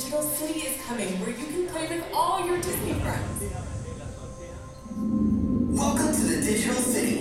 digital city is coming where you can play with all your Disney friends. Welcome to the Digital City.